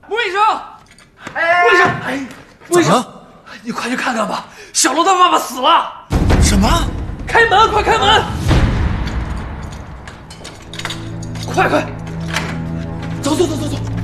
穆医生，穆医生，穆医生，你快去看看吧，小罗他爸爸死了。 什么？ 开门，快开门！快，走！